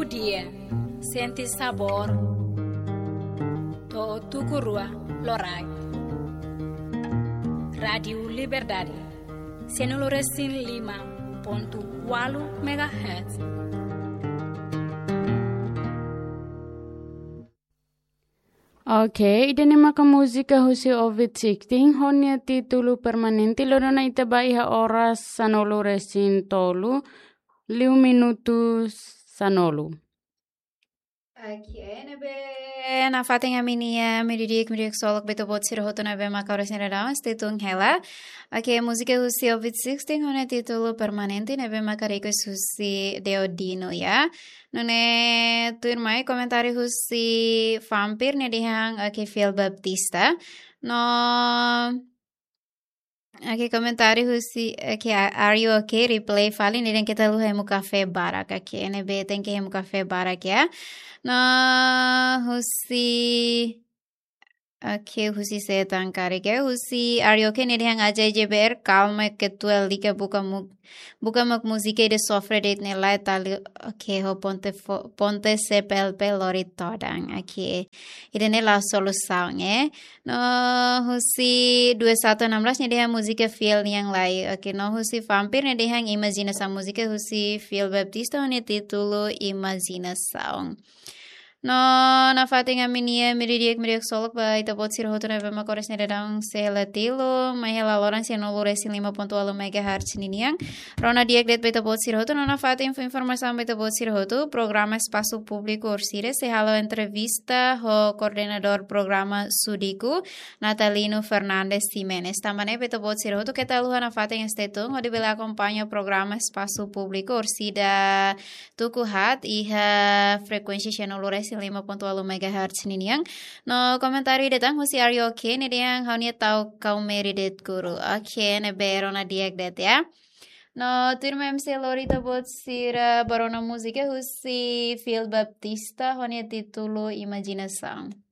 melodia, senti sabor, to tukurua lorai. Radio Liberdade, 105.8 MHz. Oke, ida maka musika husi ovid sixteen honia titulu permanenti lorona ita baiha oras sanolo resin tolu 5 minutos sanolo. Oke, nabe nafating aminia medidik solok beto bot sirhoto nabe makaures neradawan stitung hela. Oke, musika husi ovid sixteen honia titulu permanenti nabe makareko husi deodino ya. Nune tuir mai komentari husi vampir nedihang oke Phil Baptista. No Oke, komentari husi oke are you okay replay fali neden kita lu hemu cafe barak oke nebe tengke hemu cafe barak ya. No husi oke husi setan kare ke husi are you okay nedihang ajay jeber calma ketua lika buka mak musike de software date ne lai tali oke ho ponte CPLP lori todang oke idene la solusaun no husi 2116 nedihang musike feel yang lai oke no husi vampir nedihang imaginação musike husi Phil Baptista ne titulo imaginação. No na fatinga minia miridiek solok ba ita bot sir hoto nebe makores nedang selatilo mahela loran si no lores 5.8 MHz niniang rona diek det beta bot sir hoto no na fatin informação beta bot sir hoto programa espaço público orsire se halo entrevista ho coordenador programa Sudiku Natalino Fernandes Jimenez tamane beta bot sir hoto que tal na fatin estetung ho dibela acompaña programa espaço público orsida tukuhat iha frekuensi channel lores 5.8 MHz niniang no komentari datang husi are you okay niniang haunia tau kau meridet guru oke ne berona diak det ya no turma MC Lorita bot sira barona musika husi Phil Baptista haunia titulo imaginação.